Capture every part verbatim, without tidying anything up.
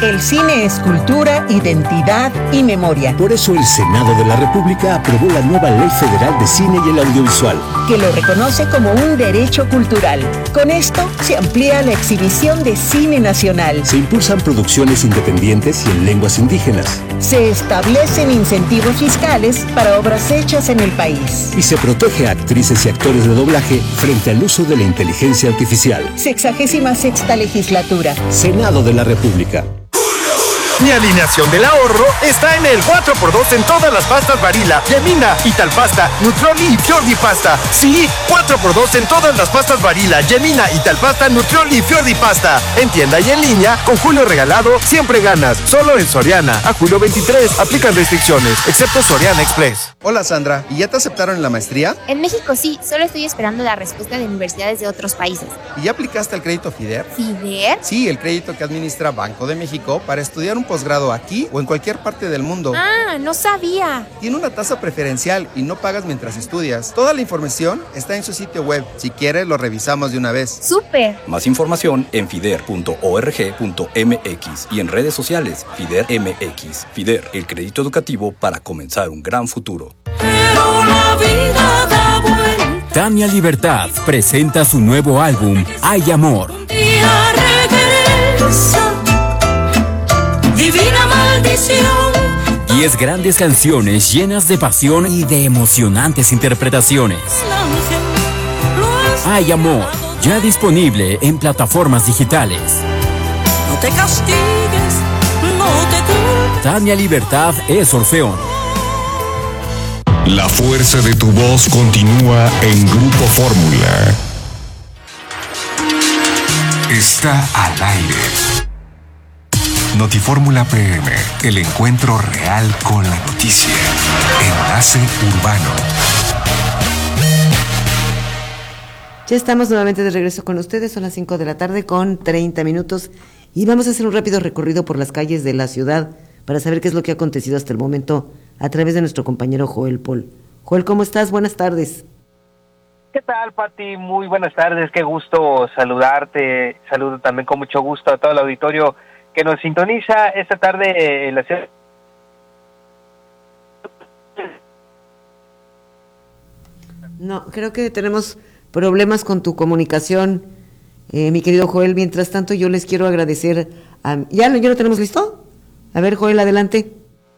El cine es cultura, identidad y memoria. Por eso el Senado de la República aprobó la nueva Ley Federal de Cine y el Audiovisual, que lo reconoce como un derecho cultural. Con esto se amplía la exhibición de cine nacional. Se impulsan producciones independientes y en lenguas indígenas. Se establecen incentivos fiscales para obras hechas en el país. Y se protege a actrices y actores de doblaje frente al uso de la inteligencia artificial. Sexagésima sexta legislatura. Senado de la República. Mi alineación del ahorro está en el cuatro por dos en todas las pastas Barilla, Yemina, Italpasta, Nutrioli y Fiordi Pasta. Sí, cuatro por dos en todas las pastas Barilla, Yemina, Italpasta, Nutrioli y Fiordi Pasta. En tienda y en línea, con Julio Regalado, siempre ganas. Solo en Soriana. A julio veintitrés, aplican restricciones, excepto Soriana Express. Hola Sandra, ¿y ya te aceptaron en la maestría? En México sí, solo estoy esperando la respuesta de universidades de otros países. ¿Y ya aplicaste el crédito FIDER? ¿FIDER? Sí, el crédito que administra Banco de México para estudiar un posgrado aquí o en cualquier parte del mundo. Ah, no sabía. Tiene una tasa preferencial y no pagas mientras estudias. Toda la información está en su sitio web. Si quieres, lo revisamos de una vez. ¡Súper! Más información en fider punto org punto mx y en redes sociales FIDER M X. FIDER, el crédito educativo para comenzar un gran futuro. Pero la vida da vuelta. Tania Libertad presenta su nuevo álbum Hay Amor. Un día regresa. Divina maldición. Diez grandes canciones llenas de pasión y de emocionantes interpretaciones. Hay Amor, ya disponible en plataformas digitales. No te castigues, no te culpes. Tania Libertad es Orfeón. La fuerza de tu voz continúa en Grupo Fórmula. Está al aire. Notifórmula P M, el encuentro real con la noticia. Enlace Urbano. Ya estamos nuevamente de regreso con ustedes, son las cinco de la tarde con treinta minutos y vamos a hacer un rápido recorrido por las calles de la ciudad para saber qué es lo que ha acontecido hasta el momento a través de nuestro compañero Joel Paul. Joel, ¿cómo estás? Buenas tardes. ¿Qué tal, Pati? Muy buenas tardes, qué gusto saludarte. Saludo también con mucho gusto a todo el auditorio que nos sintoniza esta tarde en la ciudad. No, creo que tenemos problemas con tu comunicación, eh, mi querido Joel. Mientras tanto, yo les quiero agradecer. A... ¿Ya, ¿Ya lo tenemos listo? A ver, Joel, adelante.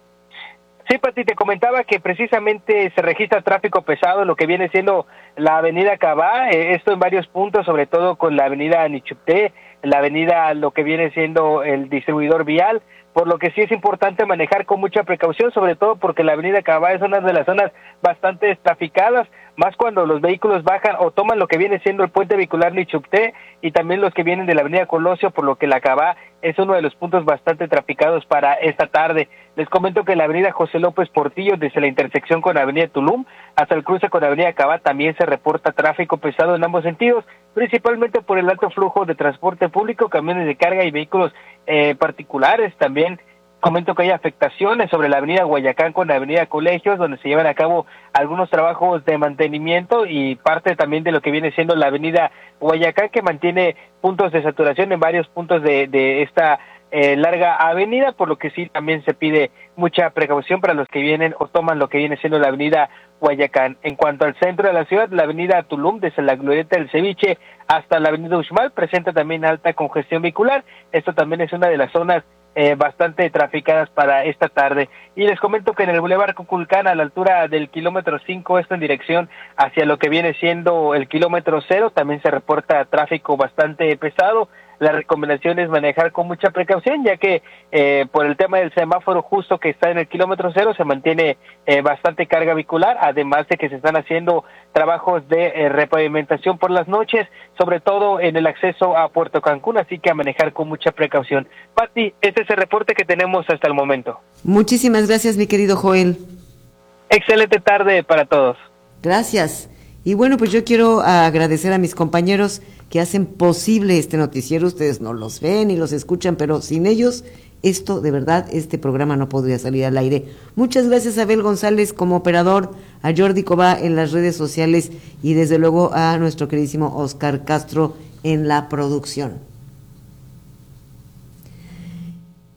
Sí, Pati, te comentaba que precisamente se registra tráfico pesado en lo que viene siendo la avenida Cabá, eh, esto en varios puntos, sobre todo con la avenida Nichupté, la avenida, lo que viene siendo el distribuidor vial, por lo que sí es importante manejar con mucha precaución, sobre todo porque la avenida Cabá es una de las zonas bastante traficadas, más cuando los vehículos bajan o toman lo que viene siendo el puente vehicular Nichupté y también los que vienen de la avenida Colosio, por lo que la Cabá es uno de los puntos bastante traficados para esta tarde. Les comento que en la avenida José López Portillo, desde la intersección con la avenida Tulum hasta el cruce con la avenida Cabá, también se reporta tráfico pesado en ambos sentidos, principalmente por el alto flujo de transporte público, camiones de carga y vehículos eh, particulares. También comento que hay afectaciones sobre la avenida Guayacán con la avenida Colegios, donde se llevan a cabo algunos trabajos de mantenimiento y parte también de lo que viene siendo la avenida Guayacán, que mantiene puntos de saturación en varios puntos de, de esta eh, larga avenida, por lo que sí también se pide mucha precaución para los que vienen o toman lo que viene siendo la avenida Guayacán. En cuanto al centro de la ciudad, la avenida Tulum, desde la glorieta del Ceviche hasta la avenida Uxmal, presenta también alta congestión vehicular. Esto también es una de las zonas Eh, bastante traficadas para esta tarde. Y les comento que en el Boulevard Cuculcán, a la altura del kilómetro cinco, esto en dirección hacia lo que viene siendo el kilómetro cero, también se reporta tráfico bastante pesado. La recomendación es manejar con mucha precaución, ya que eh, por el tema del semáforo justo que está en el kilómetro cero se mantiene eh, bastante carga vehicular, además de que se están haciendo trabajos de eh, repavimentación por las noches, sobre todo en el acceso a Puerto Cancún, así que a manejar con mucha precaución. Pati, este es el reporte que tenemos hasta el momento. Muchísimas gracias, mi querido Joel. Excelente tarde para todos. Gracias. Y bueno, pues yo quiero agradecer a mis compañeros que hacen posible este noticiero. Ustedes no los ven ni los escuchan, pero sin ellos, esto de verdad, este programa no podría salir al aire. Muchas gracias a Abel González como operador, a Jordi Cobá en las redes sociales y desde luego a nuestro queridísimo Oscar Castro en la producción.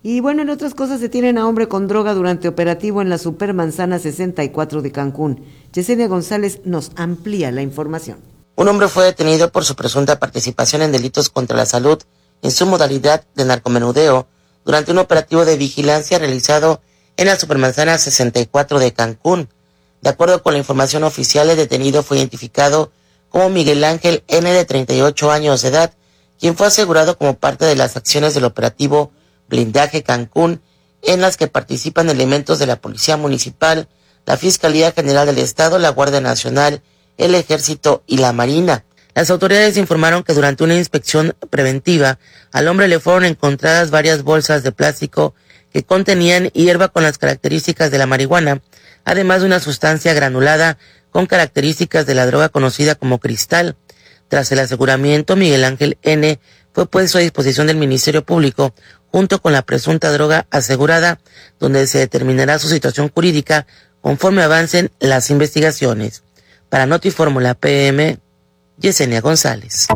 Y bueno, en otras cosas, detienen a hombre con droga durante operativo en la Supermanzana sesenta y cuatro de Cancún. Yesenia González nos amplía la información. Un hombre fue detenido por su presunta participación en delitos contra la salud en su modalidad de narcomenudeo durante un operativo de vigilancia realizado en la Supermanzana sesenta y cuatro de Cancún. De acuerdo con la información oficial, el detenido fue identificado como Miguel Ángel N., de treinta y ocho años de edad, quien fue asegurado como parte de las acciones del operativo Blindaje Cancún, en las que participan elementos de la Policía Municipal, la Fiscalía General del Estado, la Guardia Nacional, el Ejército y la Marina. Las autoridades informaron que durante una inspección preventiva, al hombre le fueron encontradas varias bolsas de plástico que contenían hierba con las características de la marihuana, además de una sustancia granulada con características de la droga conocida como cristal. Tras el aseguramiento, Miguel Ángel N. fue puesto a disposición del Ministerio Público junto con la presunta droga asegurada, donde se determinará su situación jurídica conforme avancen las investigaciones. Para Notifórmula P M, Yesenia González.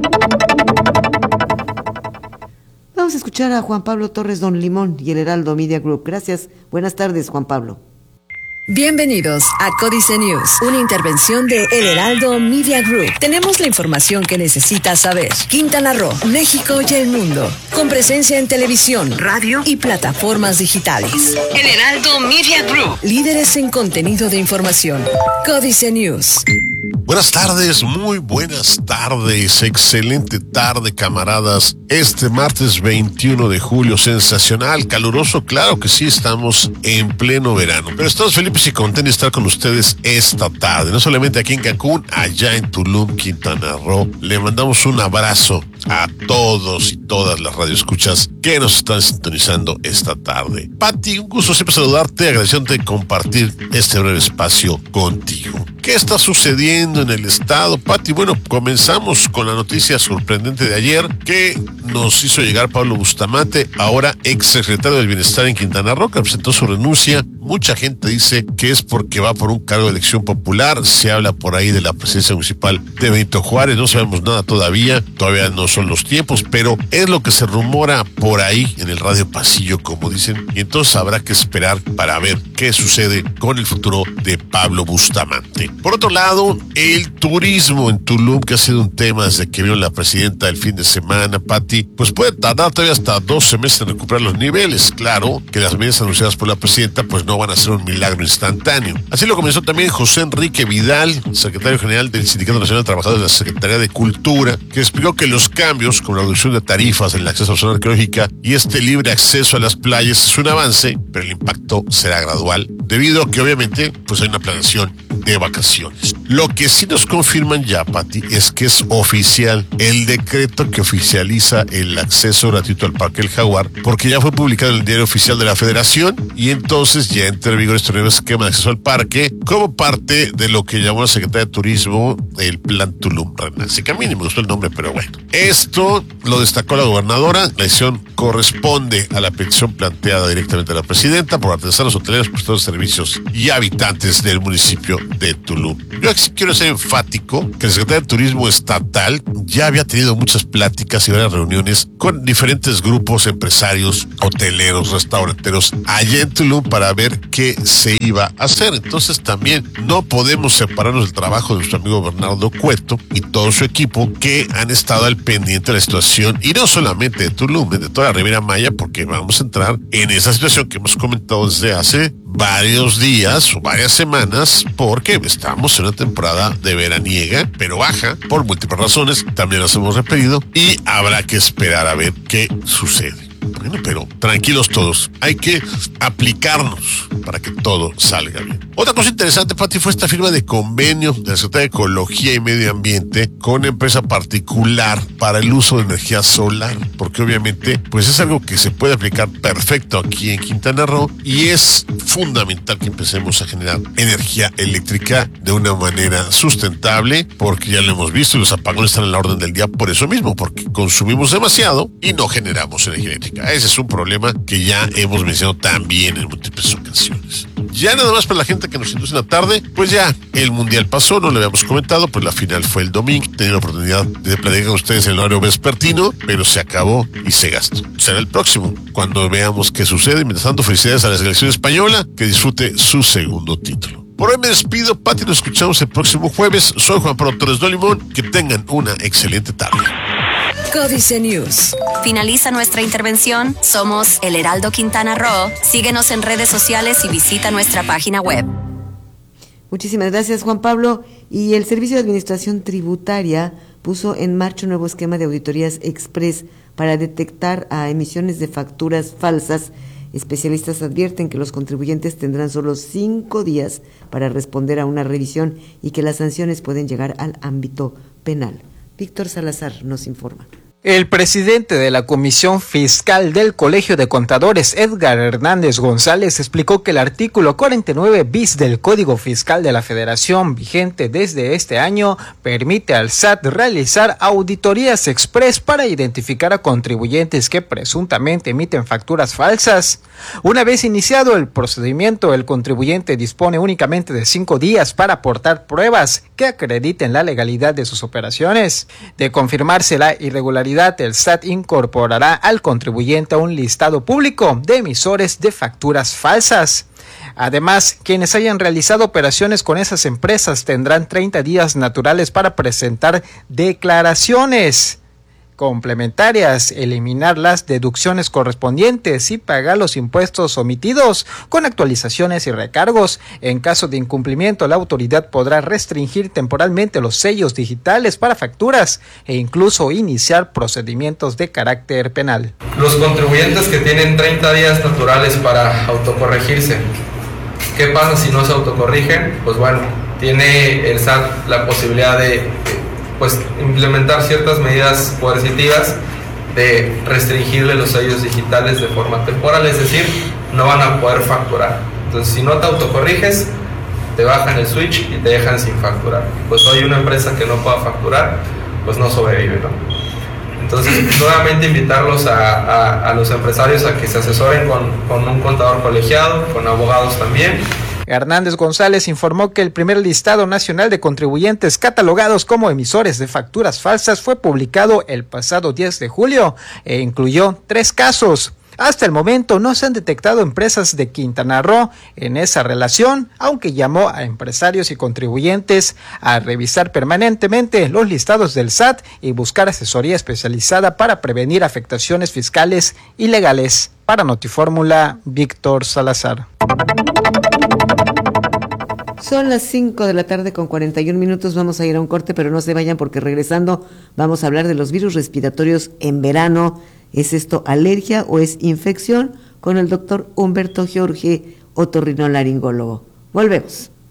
Vamos a escuchar a Juan Pablo Torres Don Limón y el Heraldo Media Group. Gracias. Buenas tardes, Juan Pablo. Bienvenidos a Códice News, una intervención de El Heraldo Media Group. Tenemos la información que necesitas saber. Quintana Roo, México y el mundo, con presencia en televisión, radio y plataformas digitales. El Heraldo Media Group, líderes en contenido de información. Códice News. Buenas tardes, muy buenas tardes, excelente tarde, camaradas. Este martes veintiuno de julio, sensacional, caluroso, claro que sí, estamos en pleno verano. Pero estamos felices y contentos de estar con ustedes esta tarde, no solamente aquí en Cancún, allá en Tulum, Quintana Roo. Le mandamos un abrazo a todos y todas las radioescuchas que nos están sintonizando esta tarde. Pati, un gusto siempre saludarte, agradeciéndote compartir este breve espacio contigo. ¿Qué está sucediendo en el estado, Pati? Bueno, comenzamos con la noticia sorprendente de ayer que nos hizo llegar Pablo Bustamante, ahora ex secretario del Bienestar en Quintana Roo, que presentó su renuncia. Mucha gente dice que es porque va por un cargo de elección popular. Se habla por ahí de la presidencia municipal de Benito Juárez. No sabemos nada todavía. Todavía no son los tiempos, pero es lo que se rumora por ahí en el radio pasillo, como dicen. Y entonces habrá que esperar para ver qué sucede con el futuro de Pablo Bustamante. Por otro lado, el turismo en Tulum, que ha sido un tema desde que vino la presidenta el fin de semana, Pati, pues puede tardar todavía hasta doce meses en recuperar los niveles. Claro que las medidas anunciadas por la presidenta pues no van a ser un milagro instantáneo. Así lo comenzó también José Enrique Vidal, secretario general del Sindicato Nacional de Trabajadores de la Secretaría de Cultura, que explicó que los cambios, como la reducción de tarifas en el acceso a la zona arqueológica y este libre acceso a las playas, es un avance, pero el impacto será gradual, debido a que obviamente pues hay una planeación de vacaciones. Lo que sí nos confirman ya, Pati, es que es oficial el decreto que oficializa el acceso gratuito al Parque El Jaguar, porque ya fue publicado en el Diario Oficial de la Federación y entonces ya entra en vigor este nuevo esquema de acceso al parque como parte de lo que llamó la Secretaría de Turismo el Plan Tulum Renace. Que a mí ni me gustó el nombre, pero bueno. Esto lo destacó la gobernadora. La decisión corresponde a la petición planteada directamente a la presidenta por artesanos, hoteleros, prestadores de servicios y habitantes del municipio de Tulum. Yo aquí quiero ser enfático que el secretario de Turismo Estatal ya había tenido muchas pláticas y varias reuniones con diferentes grupos empresarios, hoteleros, restauranteros allá en Tulum para ver qué se iba a hacer. Entonces también no podemos separarnos del trabajo de nuestro amigo Bernardo Cueto y todo su equipo que han estado al pendiente de la situación, y no solamente de Tulum, de toda la Riviera Maya, porque vamos a entrar en esa situación que hemos comentado desde hace varios días o varias semanas, porque estamos en una temporada de veraniega, pero baja por múltiples razones, también las hemos repetido, y habrá que esperar a ver qué sucede. Bueno, pero tranquilos todos, hay que aplicarnos para que todo salga bien. Otra cosa interesante, Pati, fue esta firma de convenio de la Secretaría de Ecología y Medio Ambiente con una empresa particular para el uso de energía solar, porque obviamente pues es algo que se puede aplicar perfecto aquí en Quintana Roo y es fundamental que empecemos a generar energía eléctrica de una manera sustentable, porque ya lo hemos visto y los apagones están en la orden del día por eso mismo, porque consumimos demasiado y no generamos energía eléctrica. Ese es un problema que ya hemos mencionado también en múltiples ocasiones. Ya nada más para la gente que nos induce en la tarde, pues ya el Mundial pasó, no lo habíamos comentado, pues la final fue el domingo. Tenía la oportunidad de platicar con ustedes en el horario vespertino, pero se acabó y se gastó. Será el próximo, cuando veamos qué sucede. Mientras tanto, felicidades a la selección española, que disfrute su segundo título. Por hoy me despido, Pati, nos escuchamos el próximo jueves. Soy Juan Pablo Torres de Limón, que tengan una excelente tarde. Códice News. Finaliza nuestra intervención. Somos El Heraldo Quintana Roo. Síguenos en redes sociales y visita nuestra página web. Muchísimas gracias, Juan Pablo. Y el Servicio de Administración Tributaria puso en marcha un nuevo esquema de auditorías express para detectar a emisiones de facturas falsas. Especialistas advierten que los contribuyentes tendrán solo cinco días para responder a una revisión y que las sanciones pueden llegar al ámbito penal. Víctor Salazar nos informa. El presidente de la Comisión Fiscal del Colegio de Contadores, Edgar Hernández González, explicó que el artículo cuarenta y nueve bis del Código Fiscal de la Federación, vigente desde este año, permite al S A T realizar auditorías express para identificar a contribuyentes que presuntamente emiten facturas falsas. Una vez iniciado el procedimiento, el contribuyente dispone únicamente de cinco días para aportar pruebas que acrediten la legalidad de sus operaciones. De confirmarse la irregularidad, el S A T incorporará al contribuyente a un listado público de emisores de facturas falsas. Además, quienes hayan realizado operaciones con esas empresas tendrán treinta días naturales para presentar declaraciones complementarias, eliminar las deducciones correspondientes y pagar los impuestos omitidos con actualizaciones y recargos. En caso de incumplimiento, la autoridad podrá restringir temporalmente los sellos digitales para facturas e incluso iniciar procedimientos de carácter penal. Los contribuyentes que tienen treinta días naturales para autocorregirse, ¿qué pasa si no se autocorrigen? Pues bueno, tiene el S A T la posibilidad de pues implementar ciertas medidas coercitivas de restringirle los sellos digitales de forma temporal, es decir, no van a poder facturar. Entonces, si no te autocorriges, te bajan el switch y te dejan sin facturar. Pues hoy una empresa que no pueda facturar, pues no sobrevive, ¿no? Entonces, nuevamente invitarlos a, a, a los empresarios a que se asesoren con, con un contador colegiado, con abogados también. Hernández González informó que el primer listado nacional de contribuyentes catalogados como emisores de facturas falsas fue publicado el pasado diez de julio e incluyó tres casos. Hasta el momento no se han detectado empresas de Quintana Roo en esa relación, aunque llamó a empresarios y contribuyentes a revisar permanentemente los listados del S A T y buscar asesoría especializada para prevenir afectaciones fiscales y legales. Para Notifórmula, Víctor Salazar. Son las cinco de la tarde con cuarenta y un minutos, vamos a ir a un corte, pero no se vayan porque regresando vamos a hablar de los virus respiratorios en verano. ¿Es esto alergia o es infección? Con el doctor Humberto Jorge, otorrinolaringólogo. Volvemos.